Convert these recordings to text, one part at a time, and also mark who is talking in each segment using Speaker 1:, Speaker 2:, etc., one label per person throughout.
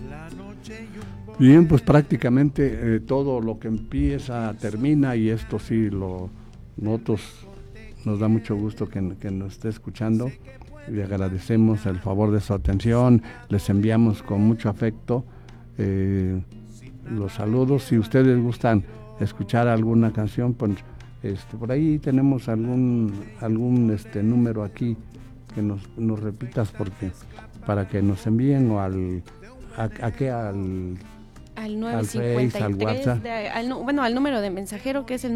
Speaker 1: Bien, pues prácticamente todo lo que empieza termina, y esto sí, nosotros nos da mucho gusto que nos esté escuchando. Le agradecemos el favor de su atención, les enviamos con mucho afecto los saludos. Si ustedes gustan escuchar alguna canción, pues por ahí tenemos algún número aquí que nos repitas, porque para que nos envíen, o al
Speaker 2: 953,
Speaker 1: al WhatsApp.
Speaker 2: Al número de mensajero, que es el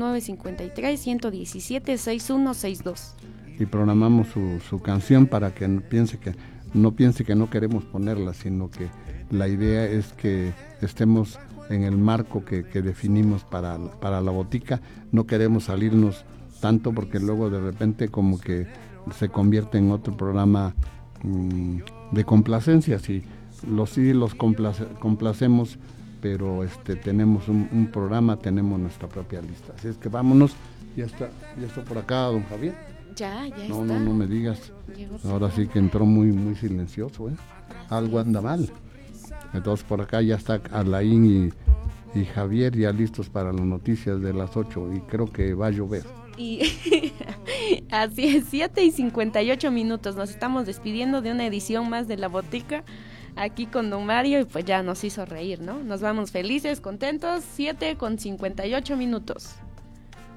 Speaker 2: 953-117-6162.
Speaker 1: Y programamos su canción para que no piense que no queremos ponerla, sino que la idea es que estemos en el marco que definimos para la botica. No queremos salirnos tanto, porque luego de repente como que se convierte en otro programa de complacencias, y los complacemos, pero tenemos un programa, tenemos nuestra propia lista. Así es que vámonos. Ya está por acá, don Javier.
Speaker 2: Ya está.
Speaker 1: No me digas. Ahora sí que entró muy, muy silencioso, algo anda mal. Entonces por acá ya está Alain y Javier ya listos para las noticias de las 8, y creo que va a llover.
Speaker 2: Y así es, 7:58. Nos estamos despidiendo de una edición más de La Botica, aquí con don Mario, y pues ya nos hizo reír, ¿no? Nos vamos felices, contentos, 7:58.